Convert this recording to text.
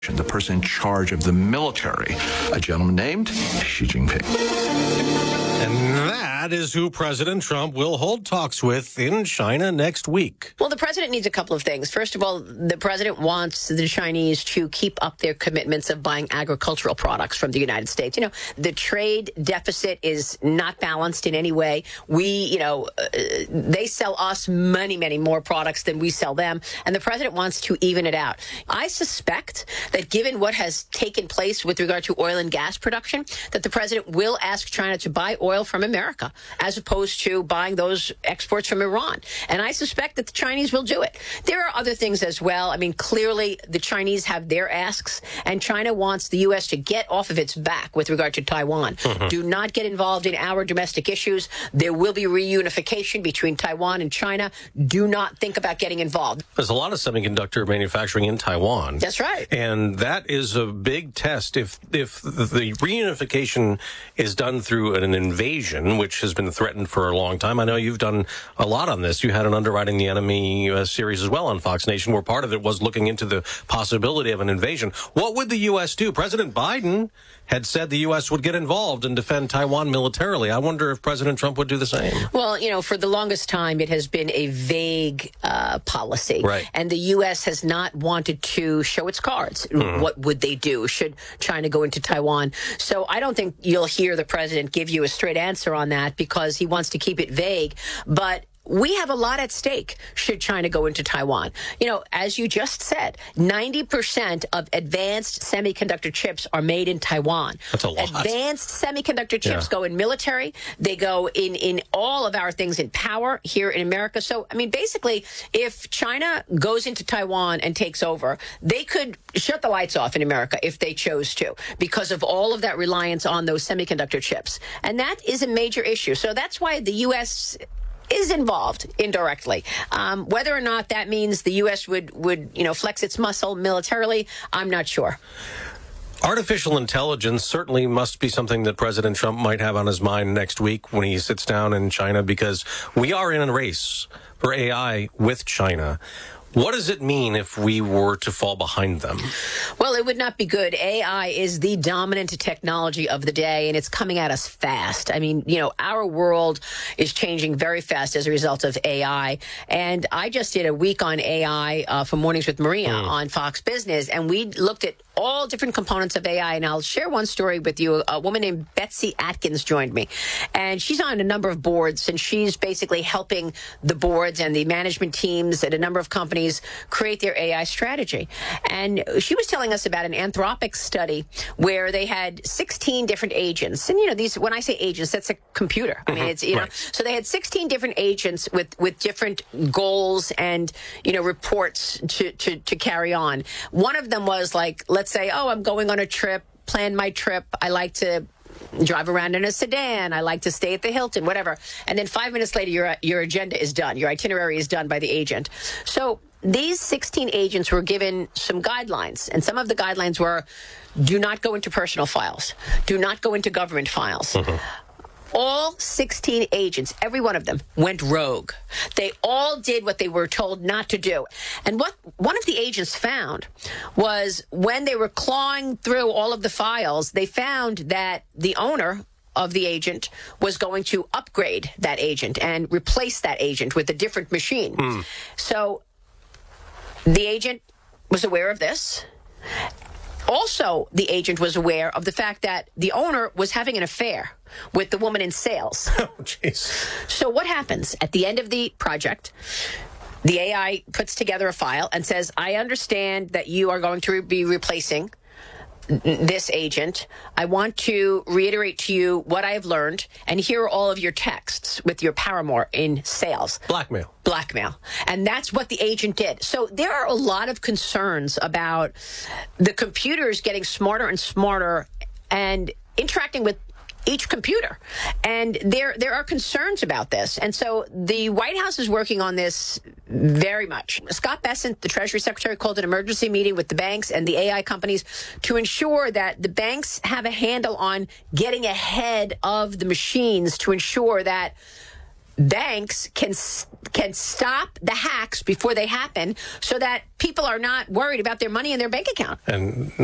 the person in charge of the military, a gentleman named Xi Jinping. And that is who President Trump will hold talks with in China next week. Well, the president needs a couple of things. First of all, the president wants the Chinese to keep up their commitments of buying agricultural products from the United States. You know, the trade deficit is not balanced in any way. They sell us many, many more products than we sell them, and the president wants to even it out. I suspect that given what has taken place with regard to oil and gas production, that the president will ask China to buy oil from America as opposed to buying those exports from Iran. And I suspect that the Chinese will do it. There are other things as well. I mean, clearly the Chinese have their asks, and China wants the U.S. to get off of its back with regard to Taiwan. Do not get involved in our domestic issues. There will be reunification between Taiwan and China. Do not think about getting involved. There's a lot of semiconductor manufacturing in Taiwan. That's right. And that is a big test. If the reunification is done through an invasion, which has been threatened for a long time. I know you've done a lot on this. You had an Underwriting the Enemy series as well on Fox Nation, where part of it was looking into the possibility of an invasion. What would the U.S. do? President Biden had said the U.S. would get involved and defend Taiwan militarily. I wonder if President Trump would do the same. Well, you know, for the longest time, it has been a vague policy. Right. And the U.S. has not wanted to show its cards. What would they do? Should China go into Taiwan? So I don't think you'll hear the president give you a straight answer on that because he wants to keep it vague. But we have a lot at stake should China go into Taiwan. You know, as you just said, 90% of advanced semiconductor chips are made in Taiwan. That's a lot. Advanced semiconductor chips go in military. They go in all of our things in power here in America. So, I mean, basically, if China goes into Taiwan and takes over, they could shut the lights off in America if they chose to because of all of that reliance on those semiconductor chips. And that is a major issue. So that's why the U.S. is involved indirectly. Whether or not that means the U.S. would flex its muscle militarily, I'm not sure. Artificial intelligence certainly must be something that President Trump might have on his mind next week when he sits down in China, because we are in a race for AI with China. What does it mean if we were to fall behind them? Well, it would not be good. AI is the dominant technology of the day, and it's coming at us fast. I mean, you know, our world is changing very fast as a result of AI. And I just did a week on AI for Mornings with Maria on Fox Business, and we looked at all different components of AI. And I'll share one story with you. A woman named Betsy Atkins joined me, and she's on a number of boards, and she's basically helping the boards and the management teams at a number of companies create their AI strategy. And she was telling us about an Anthropic study where they had 16 different agents. And, you know, these, when I say agents, that's a computer. I mean, it's, you know, so they had 16 different agents with different goals and, you know, reports to carry on. One of them was like, let's say, oh, I'm going on a trip, plan my trip. I like to drive around in a sedan. I like to stay at the Hilton, whatever. And then 5 minutes later, your agenda is done. Your itinerary is done by the agent. So these 16 agents were given some guidelines, and some of the guidelines were, do not go into personal files. Do not go into government files. All 16 agents, every one of them, went rogue. They all did what they were told not to do. And what one of the agents found was when they were clawing through all of the files, they found that the owner of the agent was going to upgrade that agent and replace that agent with a different machine. So the agent was aware of this. Also, the agent was aware of the fact that the owner was having an affair with the woman in sales. Oh, jeez. So what happens at the end of the project? The AI puts together a file and says, I understand that you are going to be replacing this agent. I want to reiterate to you what I have learned, and here are all of your texts with your paramour in sales. Blackmail. And that's what the agent did. So there are a lot of concerns about the computers getting smarter and smarter and interacting with each computer. And there are concerns about this. And so the White House is working on this very much. Scott Bessent, the Treasury Secretary, called an emergency meeting with the banks and the AI companies to ensure that the banks have a handle on getting ahead of the machines to ensure that banks can stop the hacks before they happen so that people are not worried about their money in their bank account. And